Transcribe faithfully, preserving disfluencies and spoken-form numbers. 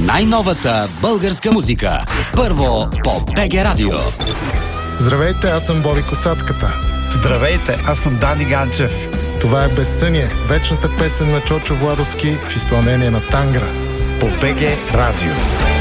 най-новата българска музика. Първо по БГ Радио. Здравейте, аз съм Боби Косатката. Здравейте, аз съм Дани Ганчев. Това е Безсъние, вечната песен на Чочо Владовски в изпълнение на Тангра. По БГ Радио.